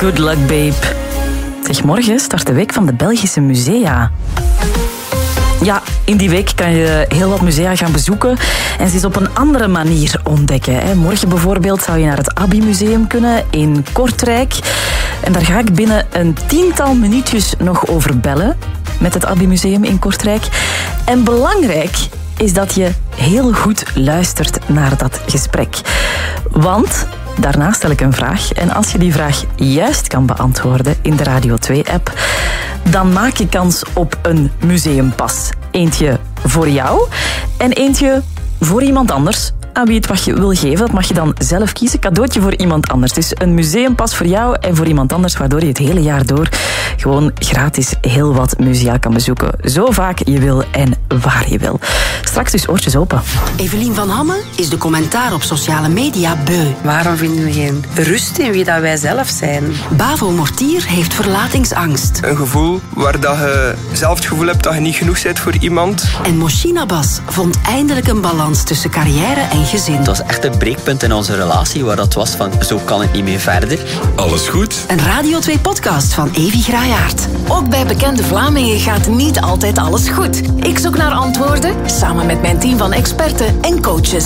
Good luck, babe. Zeg, morgen start de week van de Belgische musea. Ja, in die week kan je heel wat musea gaan bezoeken en ze eens op een andere manier ontdekken. Morgen bijvoorbeeld zou je naar het Abbey-museum kunnen in Kortrijk. En daar ga ik binnen een 10-tal minuutjes nog over bellen met het Abbey-museum in Kortrijk. En belangrijk is dat je heel goed luistert naar dat gesprek. Want daarna stel ik een vraag en als je die vraag juist kan beantwoorden in de Radio 2-app, dan maak je kans op een museumpas. Eentje voor jou en eentje voor iemand anders. Aan wie het wat je wil geven, dat mag je dan zelf kiezen. Cadeautje voor iemand anders. Dus een museumpas voor jou en voor iemand anders, waardoor je het hele jaar door gewoon gratis heel wat musea kan bezoeken. Zo vaak je wil en waar je wil. Straks dus oortjes open. Evelien van Hamme is de commentaar op sociale media beu. Waarom vinden we geen rust in wie dat wij zelf zijn? Bavo Mortier heeft verlatingsangst. Een gevoel waar dat je zelf het gevoel hebt dat je niet genoeg bent voor iemand. En Moshina Bas vond eindelijk een balans tussen carrière en gezin. Het was echt een breekpunt in onze relatie waar dat was van zo kan het niet meer verder. Alles goed? Een Radio 2 podcast van Evi Graaiaert. Ook bij bekende Vlamingen gaat niet altijd alles goed. Ik zoek naar antwoorden samen met mijn team van experten en coaches.